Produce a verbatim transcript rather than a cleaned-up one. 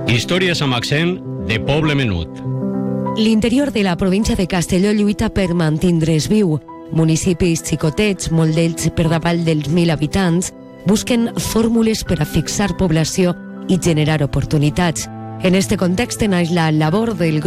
Històries amb accent de poble menut. L'interior de la província de Castelló lluita per mantindre's viu. Municipis xicotets, molt d'ells per davall dels mil habitants, busquen fórmules per a fixar població i generar oportunitats. En este context naix la labor del